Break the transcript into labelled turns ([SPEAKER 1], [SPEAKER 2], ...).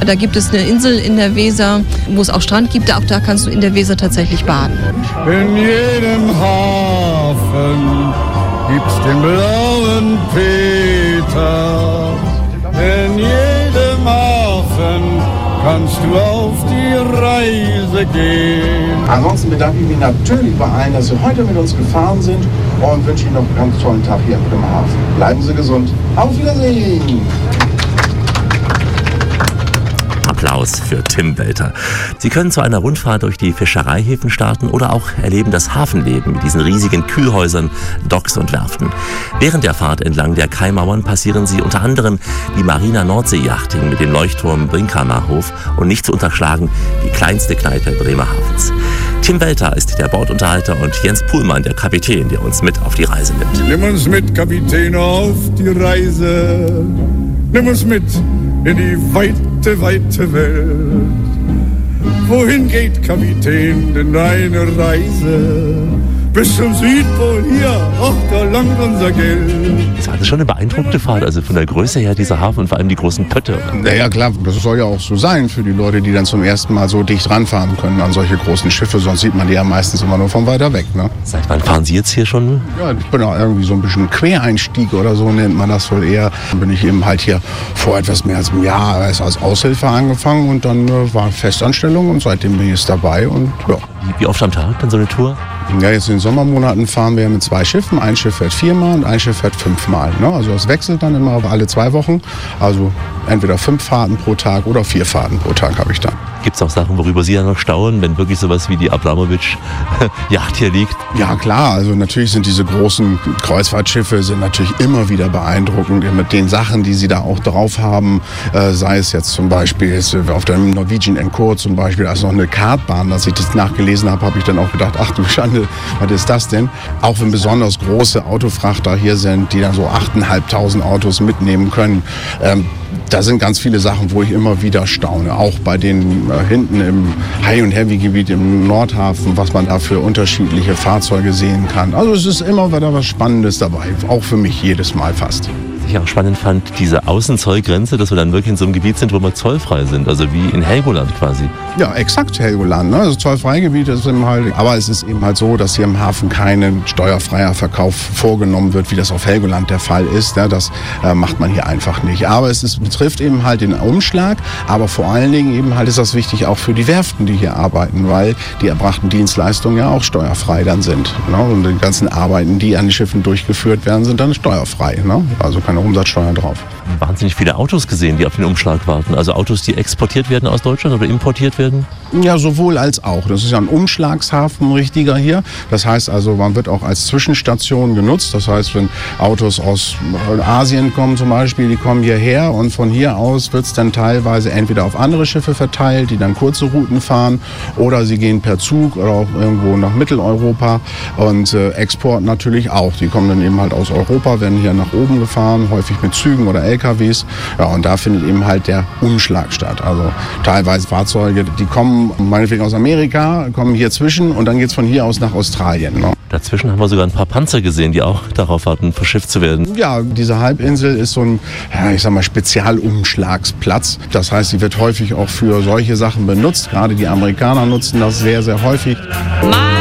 [SPEAKER 1] Da gibt es eine Insel in der Weser, wo es auch Strand gibt. Auch da kannst du in der Weser tatsächlich baden.
[SPEAKER 2] In jedem Hafen gibt's den blauen Peter. In jedem Hafen kannst du auf die Reise gehen.
[SPEAKER 3] Ansonsten bedanke ich mich natürlich bei allen, dass Sie heute mit uns gefahren sind und wünsche Ihnen noch einen ganz tollen Tag hier in Bremerhaven. Bleiben Sie gesund. Auf Wiedersehen!
[SPEAKER 4] Applaus für Tim Welter. Sie können zu einer Rundfahrt durch die Fischereihäfen starten oder auch erleben das Hafenleben mit diesen riesigen Kühlhäusern, Docks und Werften. Während der Fahrt entlang der Kaimauern passieren Sie unter anderem die Marina Nordsee-Yachting mit dem Leuchtturm Brinkhammerhof und nicht zu unterschlagen die kleinste Kneipe Bremerhavens. Tim Welter ist der Bordunterhalter und Jens Puhlmann der Kapitän, der uns mit auf die Reise nimmt.
[SPEAKER 2] Nimm uns mit, Kapitän, auf die Reise. Nimm uns mit in die weite, weite Welt. Wohin geht, Kapitän, denn deine Reise? Bis zum Südpol hier, ach, da langt unser Geld.
[SPEAKER 4] Das war schon eine beeindruckende Fahrt, also von der Größe her dieser Hafen und vor allem die großen Pötte.
[SPEAKER 3] Naja, klar, das soll ja auch so sein für die Leute, die dann zum ersten Mal so dicht ranfahren können an solche großen Schiffe. Sonst sieht man die ja meistens immer nur von weiter weg, ne?
[SPEAKER 4] Seit wann fahren Sie jetzt hier schon?
[SPEAKER 3] Ja, ich bin auch irgendwie so ein bisschen Quereinstieg oder so nennt man das wohl eher. Dann bin ich eben halt hier vor etwas mehr als einem Jahr erst als Aushilfe angefangen und dann war Festanstellung und seitdem bin ich jetzt dabei und ja.
[SPEAKER 4] Wie oft am Tag dann so eine Tour?
[SPEAKER 3] Ja, jetzt in den Sommermonaten fahren wir mit 2 Schiffen. Ein Schiff fährt 4-mal und ein Schiff fährt 5-mal. Ne? Also das wechselt dann immer alle 2 Wochen. Also entweder 5 Fahrten pro Tag oder 4 Fahrten pro Tag habe ich dann.
[SPEAKER 4] Gibt es auch Sachen, worüber Sie ja noch staunen, wenn wirklich sowas wie die Abramowitsch-Yacht hier liegt?
[SPEAKER 3] Ja klar, also natürlich sind diese großen Kreuzfahrtschiffe sind natürlich immer wieder beeindruckend mit den Sachen, die sie da auch drauf haben. Sei es jetzt zum Beispiel auf der Norwegian Encore zum Beispiel, als noch eine Kartbahn, als ich das nachgelesen habe, habe ich dann auch gedacht, ach du Schande, was ist das denn? Auch wenn besonders große Autofrachter hier sind, die dann so 8.500 Autos mitnehmen können, da sind ganz viele Sachen, wo ich immer wieder staune. Auch bei den hinten im High- und Heavy-Gebiet im Nordhafen, was man da für unterschiedliche Fahrzeuge sehen kann. Also es ist immer wieder was Spannendes dabei, auch für mich jedes Mal fast.
[SPEAKER 4] Was ich auch spannend fand, diese Außenzollgrenze, dass wir dann wirklich in so einem Gebiet sind, wo wir zollfrei sind, also wie in Helgoland quasi.
[SPEAKER 3] Ja, exakt Helgoland, ne? Also Zollfreigebiet ist eben halt, aber es ist eben halt so, dass hier im Hafen kein steuerfreier Verkauf vorgenommen wird, wie das auf Helgoland der Fall ist. Ne? Das macht man hier einfach nicht. Aber es betrifft eben halt den Umschlag, aber vor allen Dingen eben halt ist das wichtig auch für die Werften, die hier arbeiten, weil die erbrachten Dienstleistungen ja auch steuerfrei dann sind. Ne? Und die ganzen Arbeiten, die an den Schiffen durchgeführt werden, sind dann steuerfrei. Ne? Also keine Umsatzsteuer drauf.
[SPEAKER 4] Wahnsinnig viele Autos gesehen, die auf den Umschlag warten. Also Autos, die exportiert werden aus Deutschland oder importiert werden?
[SPEAKER 3] Ja, sowohl als auch. Das ist ja ein Umschlagshafen, ein richtiger hier. Das heißt also, man wird auch als Zwischenstation genutzt. Das heißt, wenn Autos aus Asien kommen zum Beispiel, die kommen hierher und von hier aus wird es dann teilweise entweder auf andere Schiffe verteilt, die dann kurze Routen fahren, oder sie gehen per Zug oder auch irgendwo nach Mitteleuropa und Export natürlich auch. Die kommen dann eben halt aus Europa, werden hier nach oben gefahren, häufig mit Zügen oder LKWs. Ja, und da findet eben halt der Umschlag statt. Also teilweise Fahrzeuge, die kommen meinetwegen aus Amerika, kommen hier zwischen und dann geht es von hier aus nach Australien. Ne?
[SPEAKER 4] Dazwischen haben wir sogar ein paar Panzer gesehen, die auch darauf warten, verschifft zu werden.
[SPEAKER 3] Ja, diese Halbinsel ist so ein, ja, ich sag mal, Spezialumschlagsplatz. Das heißt, sie wird häufig auch für solche Sachen benutzt. Gerade die Amerikaner nutzen das sehr, sehr häufig.